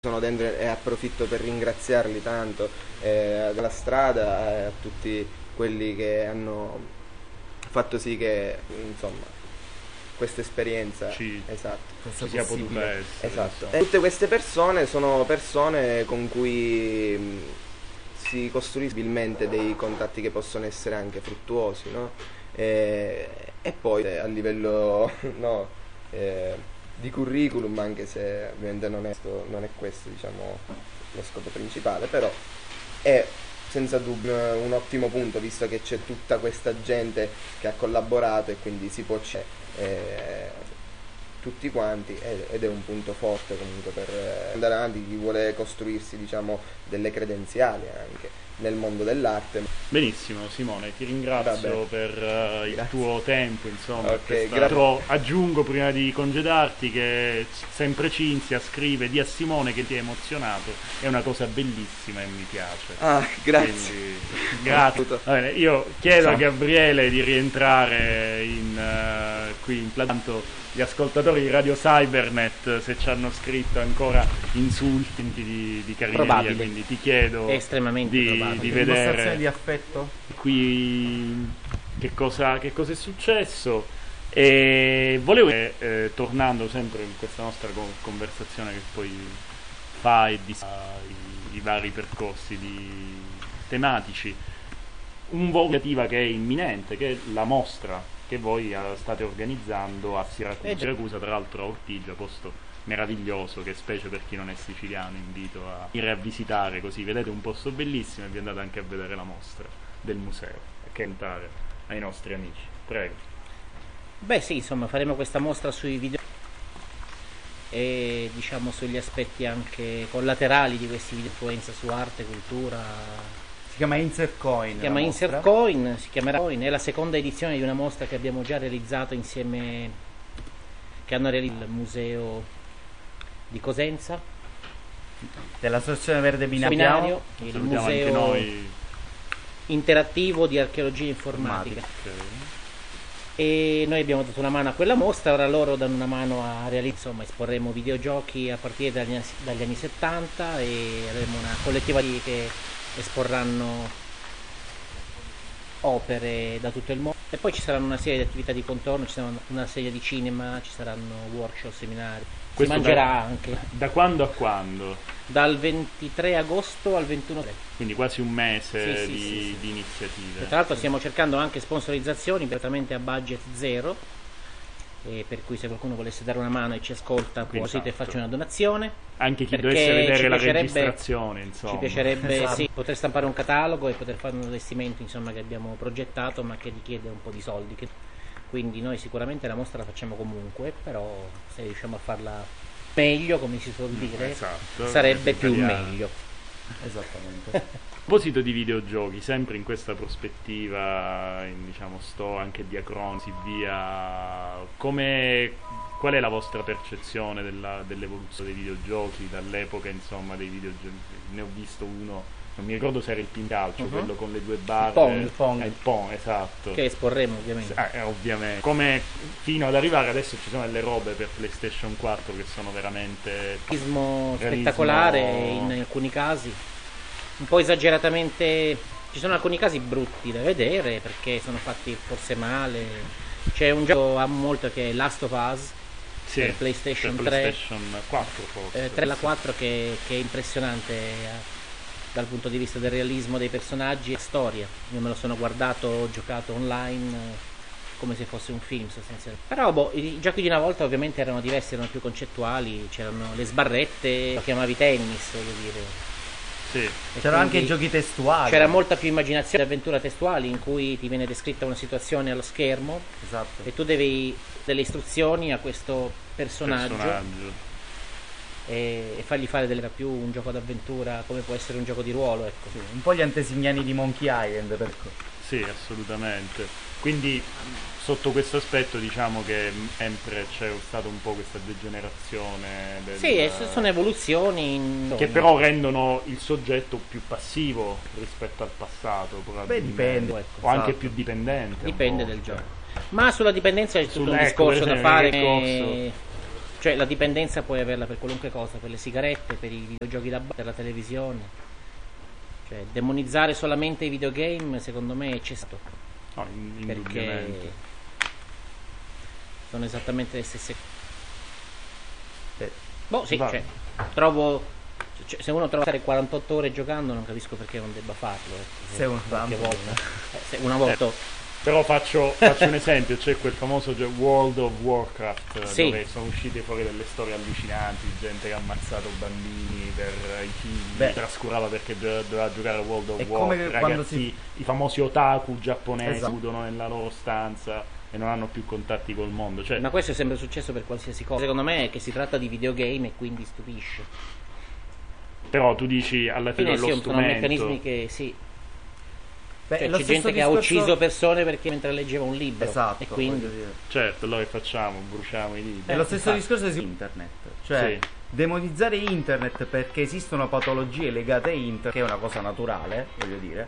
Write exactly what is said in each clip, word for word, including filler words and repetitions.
sono dentro e approfitto per ringraziarli tanto, eh, della strada, eh, a tutti quelli che hanno fatto sì che insomma questa esperienza ci, esatto, ci sia potuta essere. Esatto. E tutte queste persone sono persone con cui mh, si costruiscono dei contatti che possono essere anche fruttuosi, no? E, e poi eh, a livello no, eh, di curriculum, anche se ovviamente non è, non è questo diciamo lo scopo principale, però è senza dubbio un ottimo punto, visto che c'è tutta questa gente che ha collaborato e quindi si può eh, tutti quanti, ed è un punto forte comunque per andare avanti, chi vuole costruirsi diciamo delle credenziali anche nel mondo dell'arte. Benissimo Simone, ti ringrazio Vabbè. per uh, il tuo tempo, insomma. Okay, questa... Aggiungo prima di congedarti che sempre Cinzia scrive di a Simone che ti ha emozionato, è una cosa bellissima e mi piace. Ah, grazie. Quindi, grazie. Va bene, io chiedo Ciao. a Gabriele di rientrare in, uh, qui in platanto. Gli ascoltatori di Radio Cybernet, se ci hanno scritto ancora insulti di, di carineria, quindi ti chiedo estremamente di, di vedere di affetto qui che cosa, che cosa è successo. E volevo eh, tornando sempre in questa nostra conversazione che poi fa e di i, i vari percorsi di, tematici, un iniziativa che è imminente, che è la mostra che voi state organizzando a Siracusa. Siracusa, tra l'altro, a Ortigia, posto meraviglioso che, specie per chi non è siciliano, invito a ir a visitare, così vedete un posto bellissimo e vi andate anche a vedere la mostra del museo e cantare ai nostri amici. Prego. Beh sì, insomma, faremo questa mostra sui video e diciamo sugli aspetti anche collaterali di questi video, influenza su arte, cultura. Si chiama Insert Coin. Si chiama Insert Coin, si chiamerà Coin, è la seconda edizione di una mostra che abbiamo già realizzato insieme, che hanno realizzato il museo di Cosenza, dell'Associazione Verde Binario, il museo noi. interattivo di archeologia informatica. Okay. E noi abbiamo dato una mano a quella mostra, ora loro danno una mano a realizzare, insomma esporremo videogiochi a partire dagli, dagli anni settanta e avremo una collettiva di che esporranno opere da tutto il mondo e poi ci saranno una serie di attività di contorno, ci sarà una serie di cinema, ci saranno workshop, seminari, si mangerà da, anche. Da quando a quando? Dal ventitré agosto al ventuno, quindi quasi un mese sì, di, sì, sì, di iniziative. E tra l'altro stiamo cercando anche sponsorizzazioni direttamente a budget zero, e per cui se qualcuno volesse dare una mano e ci ascolta può esatto. e faccia una donazione, anche chi dovesse vedere la registrazione, insomma. Ci piacerebbe esatto. sì, poter stampare un catalogo e poter fare un allestimento insomma che abbiamo progettato ma che richiede un po' di soldi, che... quindi noi sicuramente la mostra la facciamo comunque, però se riusciamo a farla meglio, come si suol dire, esatto, sarebbe più meglio. Esattamente. A proposito di videogiochi, sempre in questa prospettiva, in, diciamo, sto anche diacronisi via, come, qual è la vostra percezione della, dell'evoluzione dei videogiochi dall'epoca, insomma, dei videogiochi? Ne ho visto uno, non mi ricordo se era il pincalcio, uh-huh. quello con le due barre, il Pong, il Pong. Eh, il Pong, esatto, che esporremo ovviamente. Eh, ovviamente. Come fino ad arrivare adesso ci sono delle robe per PlayStation quattro che sono veramente realismo spettacolare in alcuni casi, un po' esageratamente, ci sono alcuni casi brutti da vedere perché sono fatti forse male. C'è un gioco a molto che è Last of Us, sì, per PlayStation per tre, PlayStation quattro forse. Eh, tre alla quattro che, che è impressionante eh, dal punto di vista del realismo dei personaggi e storia. Io me lo sono guardato, ho giocato online eh, come se fosse un film sostanzialmente. Però boh, i giochi di una volta ovviamente erano diversi, erano più concettuali, c'erano le sbarrette, lo chiamavi tennis, voglio dire. Sì. C'erano anche giochi testuali. C'era molta più immaginazione, avventura testuali in cui ti viene descritta una situazione allo schermo, esatto. e tu devi delle istruzioni a questo personaggio, personaggio. E, e fargli fare delle più un gioco d'avventura come può essere un gioco di ruolo, ecco. Sì, un po' gli antesignani di Monkey Island, per sì, assolutamente. Quindi sotto questo aspetto diciamo che sempre c'è stata un po' questa degenerazione del... Sì, sono evoluzioni in... che però rendono il soggetto più passivo rispetto al passato. Beh, dipende, o ecco, anche esatto. più dipendente, dipende del gioco. Ma sulla dipendenza c'è tutto un ecco, discorso da fare che... Cioè la dipendenza puoi averla per qualunque cosa, per le sigarette, per i videogiochi da bar, per la televisione. Cioè demonizzare solamente i videogame secondo me è eccesso. No, in- Perché indubbiamente. sono esattamente le stesse. Eh, Boh, sì, Va. cioè, trovo. Cioè, se uno trova stare quarantotto ore giocando, non capisco perché non debba farlo. ecco. Se uno qualche tanto- volta. Eh, se una volta. Però faccio, faccio un esempio, c'è quel famoso gio- World of Warcraft Sì. dove sono uscite fuori delle storie allucinanti, gente che ha ammazzato bambini per i figli, Beh. trascurava perché gio- doveva giocare a World of È come Warcraft, che quando ragazzi, si- i famosi otaku giapponesi Esatto. chiudono nella loro stanza e non hanno più contatti col mondo, cioè, Ma questo è sempre successo per qualsiasi cosa. Secondo me è che si tratta di videogame e quindi stupisce. però tu dici alla fine Alla fine lo sì, sono strumento, meccanismi che sì. Beh, Cioè, lo c'è stesso gente che ha discorso- ucciso persone perché mentre leggeva un libro. Esatto, E quindi. voglio dire. certo, allora che facciamo? Bruciamo i libri. È lo stesso infatti. discorso su internet, cioè Sì. demonizzare internet perché esistono patologie legate a internet, che è una cosa naturale, voglio dire,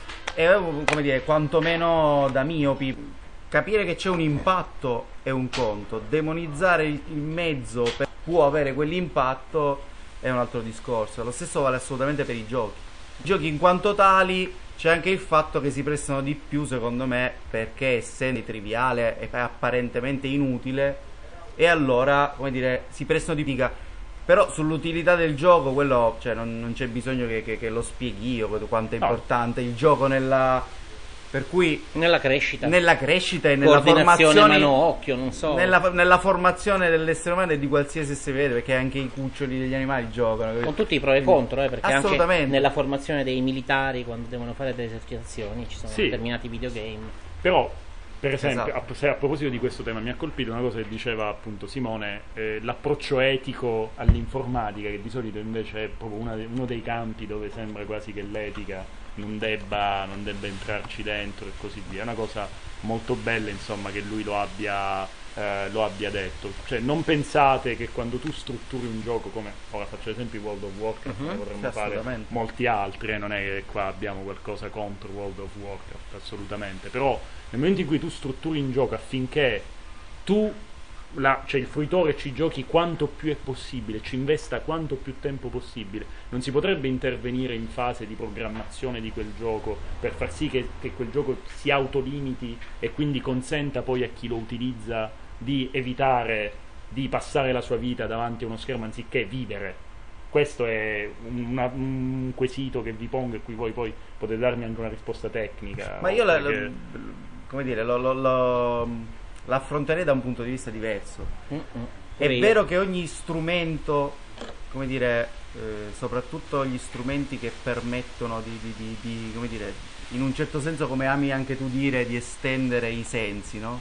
è come dire, quantomeno da miopi. Capire che c'è un impatto è un conto, demonizzare il, il mezzo per, può avere quell'impatto è un altro discorso. Lo stesso vale assolutamente per i giochi. I giochi in quanto tali c'è anche il fatto che si prestano di più, secondo me, perché essendo triviale e apparentemente inutile, e allora, come dire, si prestano di pica. Però sull'utilità del gioco, quello, cioè, non, non c'è bisogno che, che- che lo spieghi io quanto è No. importante il gioco nella. Per cui Nella crescita. nella crescita e nella coordinazione formazione mano-occhio, non so. nella, nella formazione dell'essere umano e di qualsiasi essere vede, perché anche i cuccioli degli animali giocano. Con tutti i pro e contro, eh, perché anche Assolutamente. nella formazione dei militari, quando devono fare delle esercitazioni, ci sono Sì. determinati videogame. Però, per esempio, Esatto. a, se a proposito di questo tema mi ha colpito una cosa che diceva appunto Simone, eh, l'approccio etico all'informatica, che di solito invece è proprio una de- uno dei campi dove sembra quasi che l'etica non debba, non debba entrarci dentro e così via. È una cosa molto bella, insomma, che lui lo abbia, eh, lo abbia detto. Cioè, non pensate che quando tu strutturi un gioco, come ora faccio l'esempio di World of Warcraft, Mhm, ne vorremmo sì, fare assolutamente. molti altri, eh, non è che qua abbiamo qualcosa contro World of Warcraft, assolutamente. Però nel momento in cui tu strutturi un gioco affinché tu, la- cioè il fruitore, ci giochi quanto più è possibile, ci investa quanto più tempo possibile, non si potrebbe intervenire in fase di programmazione di quel gioco per far sì che, che quel gioco si autolimiti e quindi consenta poi a chi lo utilizza di evitare di passare la sua vita davanti a uno schermo anziché vivere. Questo è un, una- un quesito che vi pongo e cui voi poi potete darmi anche una risposta tecnica. Ma io la- perché- la- come dire, lo, lo- lo- l'affronterei da un punto di vista diverso. Mm-mm. È Pure io. vero che ogni strumento, come dire, eh, soprattutto gli strumenti che permettono di, di- di- di, come dire, in un certo senso, come ami anche tu dire, di estendere i sensi, no?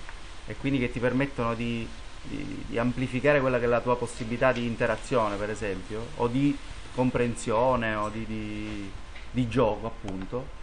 E quindi che ti permettono di, di- di amplificare quella che è la tua possibilità di interazione, per esempio, o di comprensione, o di, di- di gioco, appunto.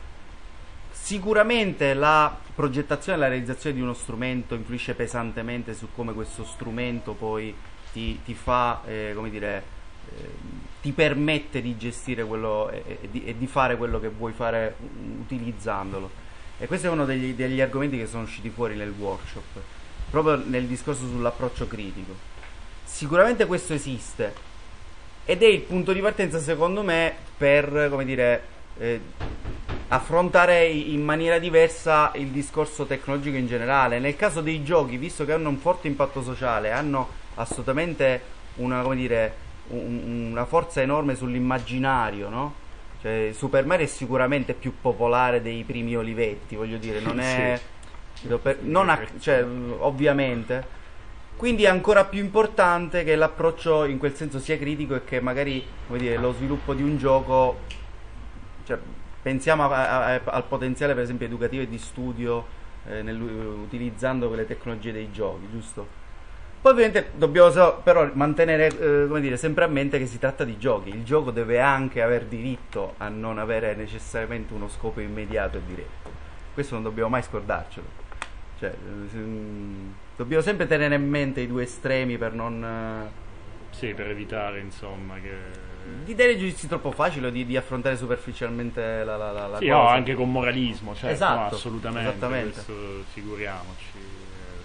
Sicuramente la progettazione e la realizzazione di uno strumento influisce pesantemente su come questo strumento poi ti, ti fa, eh, come dire, eh, ti permette di gestire quello e, e di, e di fare quello che vuoi fare u- utilizzandolo. E questo è uno degli, degli argomenti che sono usciti fuori nel workshop, proprio nel discorso sull'approccio critico. Sicuramente questo esiste ed è il punto di partenza, secondo me, per, come dire, eh, affrontare in maniera diversa il discorso tecnologico in generale. Nel caso dei giochi, visto che hanno un forte impatto sociale, hanno assolutamente una, come dire, un- una forza enorme sull'immaginario, no? Cioè, Super Mario è sicuramente più popolare dei primi Olivetti, voglio dire, non è... per- non ha- cioè, ovviamente. Quindi è ancora più importante che l'approccio in quel senso sia critico e che magari, come dire, lo sviluppo di un gioco, cioè, pensiamo a- a- al potenziale per esempio educativo e di studio, eh, nel- utilizzando quelle tecnologie dei giochi, giusto? Poi ovviamente dobbiamo so- però mantenere, eh, come dire, sempre a mente che si tratta di giochi. Il gioco deve anche aver diritto a non avere necessariamente uno scopo immediato e diretto. Questo non dobbiamo mai scordarcelo. Cioè, eh, se- mm, dobbiamo sempre tenere in mente i due estremi per non... eh, Sì, per evitare, insomma, che... di dare giudizi troppo facili o di, di affrontare superficialmente la, la, la, la Sì, cosa. no, anche con moralismo, certo, Esatto, no, assolutamente, esattamente. questo figuriamoci.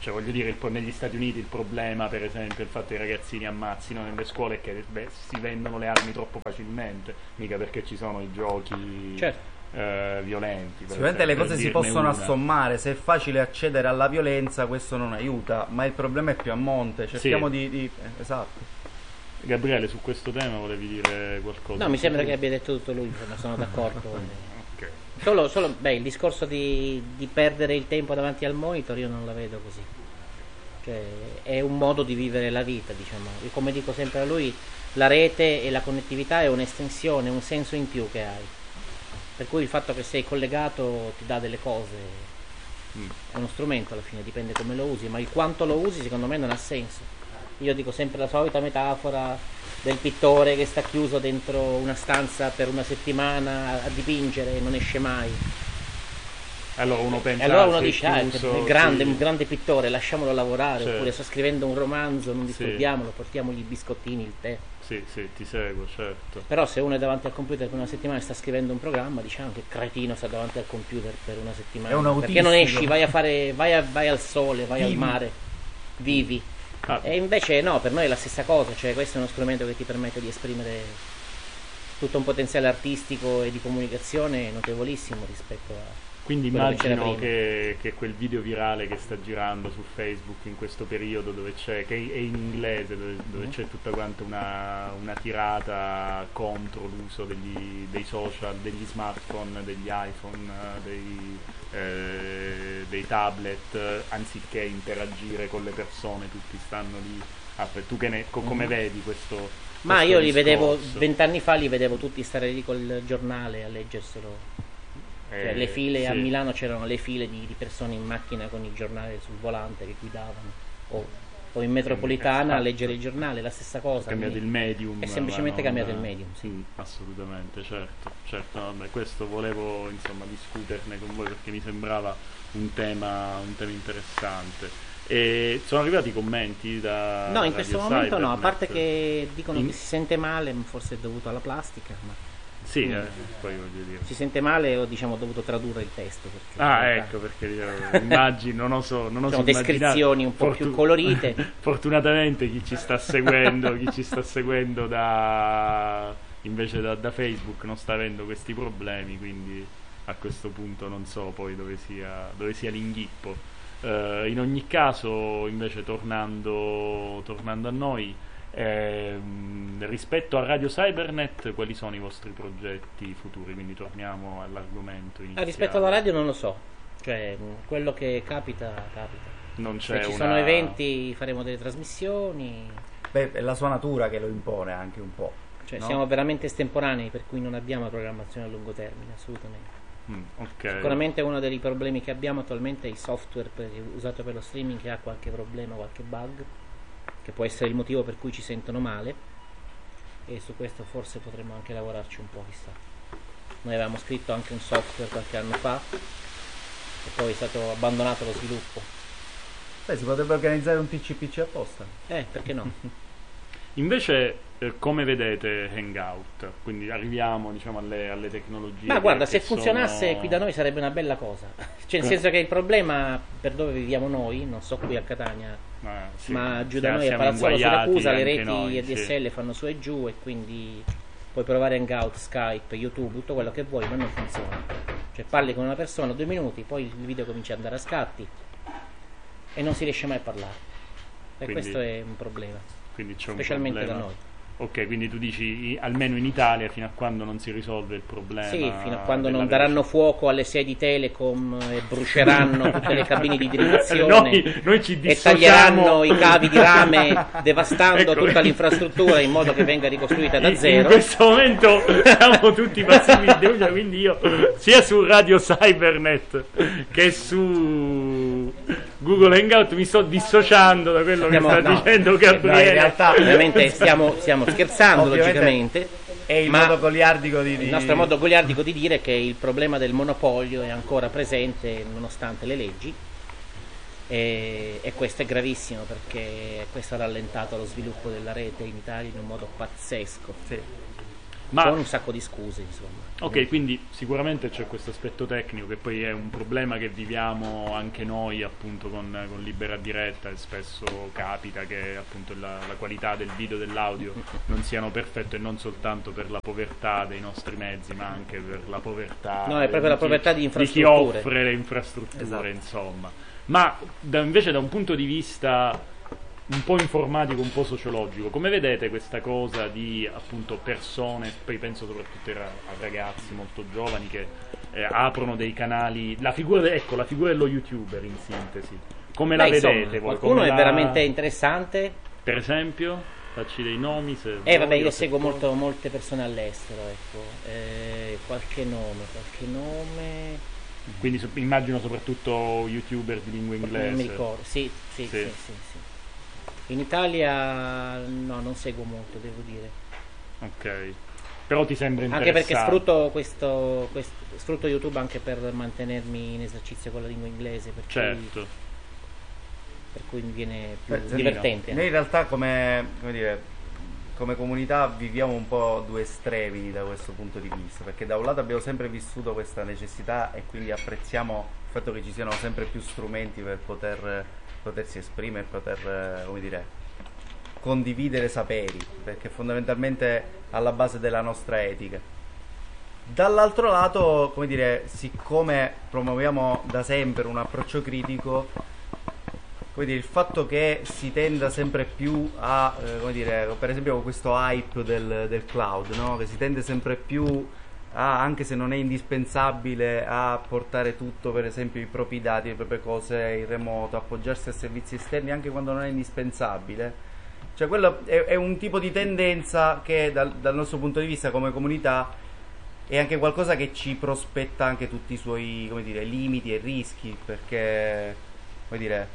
cioè voglio dire, il, negli Stati Uniti il problema, per esempio, il fatto che i ragazzini ammazzino nelle scuole è che beh, si vendono le armi troppo facilmente, mica perché ci sono i giochi certo. eh, violenti. Sicuramente esempio, le cose si possono una. assommare, se è facile accedere alla violenza questo non aiuta, ma il problema è più a monte, cerchiamo sì. di... di eh, esatto. Gabriele, su questo tema volevi dire qualcosa? No, mi sembra che abbia detto tutto lui, insomma, sono d'accordo. Okay. Solo, solo beh, il discorso di, di perdere il tempo davanti al monitor io non la vedo così. Cioè, è un modo di vivere la vita, diciamo. E come dico sempre a lui, la rete e la connettività è un'estensione, un senso in più che hai. Per cui il fatto che sei collegato ti dà delle cose, mm. è uno strumento alla fine, dipende come lo usi, ma il quanto lo usi secondo me non ha senso. Io dico sempre la solita metafora del pittore che sta chiuso dentro una stanza per una settimana a dipingere e non esce mai. Allora uno pensa, e allora uno dice, chiuso, ah, è grande, sì. un grande pittore, lasciamolo lavorare, certo. Oppure sta scrivendo un romanzo, non sì. disturbiamolo, portiamogli i biscottini, il tè. Sì, sì, ti seguo, certo. Però se uno è davanti al computer per una settimana e sta scrivendo un programma, diciamo che cretino sta davanti al computer per una settimana. È un autistico. Perché non esci, vai a fare, vai, a, vai al sole, vai vivi. al mare, vivi. Ah. E invece no, per noi è la stessa cosa, cioè questo è uno strumento che ti permette di esprimere tutto un potenziale artistico e di comunicazione notevolissimo rispetto a... Quindi quello che c'era immagino prima. che, che quel video virale che sta girando su Facebook in questo periodo, dove c'è, che è in inglese, dove, dove Mm. c'è tutta quanta una, una tirata contro l'uso degli, dei social, degli smartphone, degli iPhone, dei, eh, dei tablet, anziché interagire con le persone, tutti stanno lì. Ah, tu che ne, co- come Mm. vedi questo? Ma questo io li discorso? vedevo, vent'anni fa li vedevo tutti stare lì col giornale a leggerselo. Cioè, Eh, le file sì. a Milano c'erano le file di, di persone in macchina con il giornale sul volante che guidavano, o, o in metropolitana a Esatto. leggere il giornale, la stessa cosa. È cambiato il quindi medium. è semplicemente ma non- cambiato il medium, sì. Mm, assolutamente, certo, certo, vabbè, questo volevo insomma discuterne con voi perché mi sembrava un tema, un tema interessante. E sono arrivati commenti da No, in Radio questo momento no, a Cybernet? parte che dicono In- che si sente male, forse è dovuto alla plastica, ma Sì, Mm. eh, poi voglio dire. si sente male o diciamo ho dovuto tradurre il testo. Perché in Ah, realtà ecco, perché io immagino, non so, non sono oso immaginare- descrizioni un po' più colorite. Fortunatamente chi ci sta seguendo, chi ci sta seguendo da invece da, da Facebook non sta avendo questi problemi, quindi a questo punto non so poi dove sia, dove sia l'inghippo. Eh, in ogni caso, invece, tornando, tornando a noi, ehm, rispetto a Radio Cybernet, quali sono i vostri progetti futuri? Quindi torniamo all'argomento Ah, iniziale. rispetto alla radio non lo so, cioè mh, quello che capita, capita. Non c'è Se ci una... sono eventi faremo delle trasmissioni, Beh, è la sua natura che lo impone anche un po'. cioè no? siamo veramente estemporanei, per cui non abbiamo programmazione a lungo termine, assolutamente. Mm, ok. Sicuramente uno dei problemi che abbiamo attualmente è il software per- usato per lo streaming che ha qualche problema, qualche bug, che può essere il motivo per cui ci sentono male, e su questo forse potremmo anche lavorarci un po', chissà. Noi avevamo scritto anche un software qualche anno fa e poi è stato abbandonato lo sviluppo. Beh, si potrebbe organizzare un T C P C apposta. Eh, perché no? Invece, eh, come vedete Hangout? Quindi arriviamo, diciamo, alle, alle tecnologie. Ma guarda, che se sono- funzionasse qui da noi sarebbe una bella cosa. Cioè, nel senso che il problema per dove viviamo noi, non so qui a Catania, Eh, sì, ma giù da siamo- noi a siamo Palazzolo inguaiati Siracusa le anche reti noi, A D S L sì. fanno su e giù, e quindi puoi provare Hangout, Skype, YouTube, tutto quello che vuoi, ma non funziona. Cioè parli con una persona due minuti, poi il video comincia ad andare a scatti e non si riesce mai a parlare. E Quindi- questo è un problema, Quindi c'è un specialmente da problema. noi. Ok, quindi tu dici i- almeno in Italia fino a quando non si risolve il problema. Sì, fino a quando della non daranno velocità. fuoco alle sedi Telecom e bruceranno tutte le cabine di derivazione Noi, noi ci e dissociamo. taglieranno i cavi di rame devastando Ecco. tutta l'infrastruttura in modo che venga ricostruita da In- zero. In questo momento siamo tutti passivi di denuncia, quindi io sia su Radio Cybernet che su Google Hangout mi sto dissociando da quello Stiamo- che sta no. dicendo No, Gabriele. in realtà Ovviamente stiamo, stiamo scherzando, Ovviamente logicamente, è il ma modo goliardico di, di... il nostro modo goliardico di dire che il problema del monopolio è ancora presente nonostante le leggi, e, e questo è gravissimo perché questo ha rallentato lo sviluppo della rete in Italia in un modo pazzesco. Sì. Ma con un sacco di scuse, insomma. ok, quindi sicuramente c'è questo aspetto tecnico che poi è un problema che viviamo anche noi appunto con, con Libera Diretta, e spesso capita che appunto la, la qualità del video e dell'audio non siano perfette, e non soltanto per la povertà dei nostri mezzi, ma anche per la povertà, No, è proprio la chi- povertà di di chi infrastrutture. offre le infrastrutture, Esatto. insomma. Ma da- invece da un punto di vista un po' informatico, un po' sociologico, come vedete questa cosa di appunto persone, poi penso soprattutto ai ra- a ragazzi molto giovani che eh, aprono dei canali, la figura, de- ecco, la figura dello youtuber in sintesi, come la Beh, insomma, vedete voi? qualcuno Come è la- veramente interessante. Per esempio, facci dei nomi se Eh vabbè, vuoi, io o se seguo puoi. molto, molte persone all'estero, ecco. Eh, qualche nome, qualche nome. Quindi so- immagino soprattutto youtuber di lingua inglese. Non mi ricordo. Sì, sì, Sì. sì, sì, sì. In Italia no, non seguo molto, devo dire. Ok, però ti sembra Anche interessante. perché sfrutto questo, questo sfrutto YouTube anche per mantenermi in esercizio con la lingua inglese, per, cui, Certo. per cui mi viene più Beh, sì, divertente. Noi in realtà come, come dire, come comunità viviamo un po' due estremi da questo punto di vista, perché da un lato abbiamo sempre vissuto questa necessità e quindi apprezziamo il fatto che ci siano sempre più strumenti per poter, potersi esprimere, poter, eh, come dire, condividere saperi, perché fondamentalmente alla base della nostra etica. Dall'altro lato, come dire, siccome promuoviamo da sempre un approccio critico, come dire, il fatto che si tenda sempre più a, eh, come dire, per esempio con questo hype del, del cloud, no? Che si tende sempre più a, anche se non è indispensabile, a portare tutto, per esempio i propri dati, le proprie cose in remoto, appoggiarsi a servizi esterni anche quando non è indispensabile. Cioè quello è, è un tipo di tendenza che dal, dal nostro punto di vista come comunità è anche qualcosa che ci prospetta anche tutti i suoi, come dire, limiti e rischi, perché, come dire,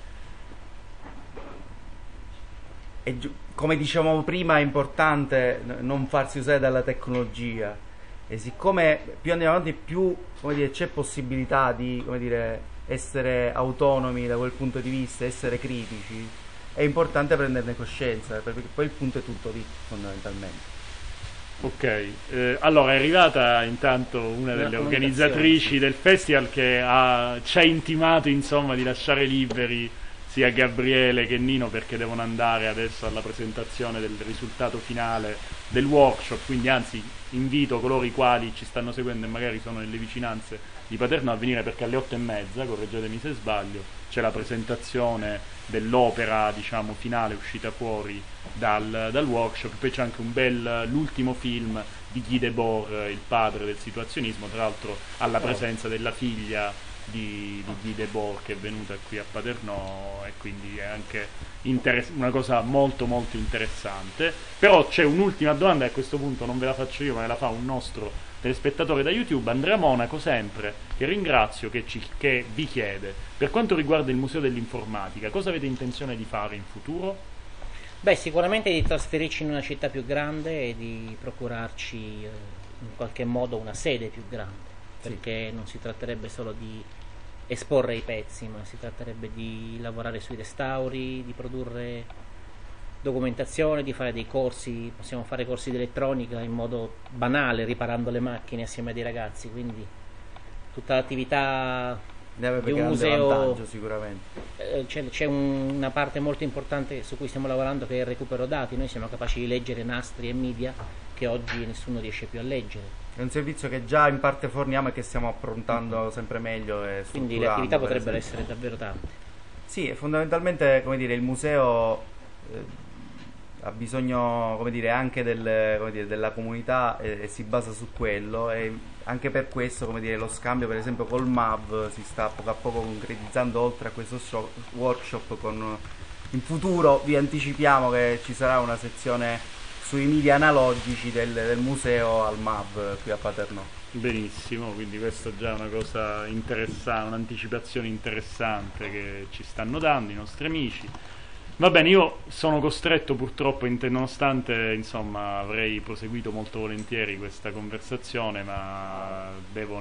è giu- come dicevamo prima è importante n- non farsi usare dalla tecnologia, e siccome più andiamo avanti più, come dire, c'è possibilità di, come dire, essere autonomi da quel punto di vista, essere critici, è importante prenderne coscienza, perché poi il punto è tutto lì fondamentalmente. Ok, eh, allora è arrivata intanto una Una delle comunicazione, organizzatrici sì. del festival che ha- ci ha intimato insomma di lasciare liberi sia Gabriele che Nino, perché devono andare adesso alla presentazione del risultato finale del workshop, quindi anzi invito coloro i quali ci stanno seguendo e magari sono nelle vicinanze di Paternò a venire, perché alle otto e mezza, correggetemi se sbaglio, c'è la presentazione dell'opera diciamo finale uscita fuori dal, dal workshop. Poi c'è anche un bel l'ultimo film di Guy Debord, il padre del situazionismo, tra l'altro alla presenza della figlia di, di Guy Debord che è venuta qui a Paternò, e quindi è anche interess- una cosa molto molto interessante. Però c'è un'ultima domanda, e a questo punto non ve la faccio io ma me la fa un nostro telespettatore da YouTube, Andrea Monaco, sempre, che ringrazio, che, ci, che vi chiede: per quanto riguarda il Museo dell'Informatica, cosa avete intenzione di fare in futuro? Beh, sicuramente di trasferirci in una città più grande e di procurarci eh, in qualche modo una sede più grande, perché non si tratterebbe solo di esporre i pezzi, ma si tratterebbe di lavorare sui restauri, di produrre documentazione, di fare dei corsi. Possiamo fare corsi di elettronica in modo banale, riparando le macchine assieme a dei ragazzi, quindi tutta l'attività Ne avrebbe di un grande museo. vantaggio sicuramente. Eh, c'è, c'è un- una parte molto importante su cui stiamo lavorando, che è il recupero dati. Noi siamo capaci di leggere nastri e media che oggi nessuno riesce più a leggere, È un servizio che già in parte forniamo e che stiamo approntando sempre meglio e quindi le strutturando, attività per potrebbero esempio. essere davvero tante. Sì, e fondamentalmente, come dire, il museo eh, ha bisogno, come dire, anche del, come dire, della comunità, e, e si basa su quello, e anche per questo, come dire, lo scambio per esempio col M A V si sta poco a poco concretizzando, oltre a questo show- workshop. Con in futuro vi anticipiamo che ci sarà una sezione sui media analogici del, del museo al M A V qui a Paternò. Benissimo, quindi questa è già una cosa interessante, un'anticipazione interessante che ci stanno dando i nostri amici. Va bene, io sono costretto purtroppo, in te- nonostante insomma avrei proseguito molto volentieri questa conversazione, ma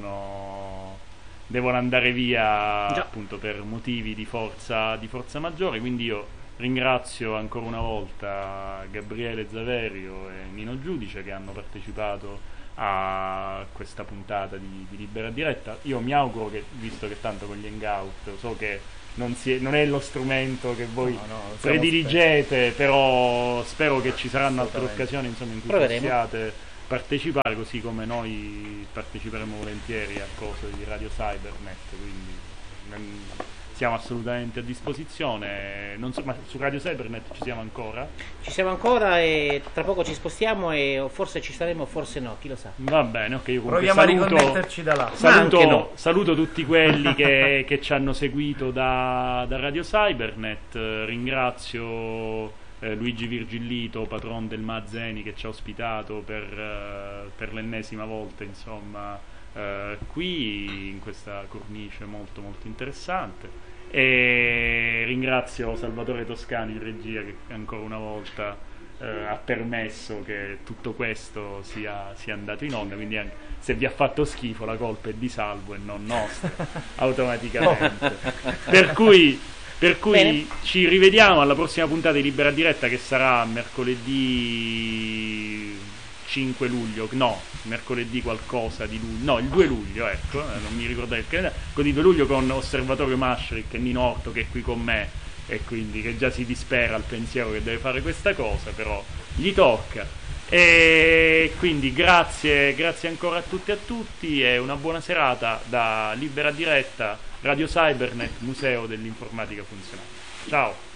devono, devono andare via Già. appunto per motivi di forza, di forza maggiore, quindi io ringrazio ancora una volta Gabriele Zaverio e Nino Giudice che hanno partecipato a questa puntata di, di Libera Diretta. Io mi auguro che, visto che tanto con gli hangout so che non, si è, non è lo strumento che voi No, no, siamo prediligete, però spero che ci saranno altre Assolutamente. occasioni, insomma, in cui Proveremo. possiate partecipare, così come noi parteciperemo volentieri a cose di Radio Cybernet, quindi mm, siamo assolutamente a disposizione. Non so, ma su Radio Cybernet ci siamo ancora? Ci siamo ancora e tra poco ci spostiamo e forse ci saremo, forse no, chi lo sa. Va bene, ok, io comunque Proviamo a saluto, riconnetterci da là. Ma anche saluto, no. saluto tutti quelli che, che ci hanno seguito da, da Radio Cybernet. Eh, ringrazio eh, Luigi Virgillito, patron del Mazzeni, che ci ha ospitato per, eh, per l'ennesima volta, insomma, eh, qui in questa cornice molto molto interessante. E ringrazio Salvatore Toscani in regia, che ancora una volta eh, ha permesso che tutto questo sia, sia andato in onda, quindi anche se vi ha fatto schifo la colpa è di Salvo e non nostra automaticamente. Per cui, per cui Bene. ci rivediamo alla prossima puntata di Libera Diretta, che sarà mercoledì cinque luglio, no, mercoledì qualcosa di luglio, no, il due luglio, ecco, eh, non mi ricordavo il calendario, con il due luglio con Osservatorio Maastricht e Nino Orto che è qui con me, e quindi che già si dispera al pensiero che deve fare questa cosa, però gli tocca. E quindi grazie, grazie ancora a tutti e a tutti, e una buona serata da Libera Diretta, Radio Cybernet, Museo dell'Informatica Funzionale. Ciao!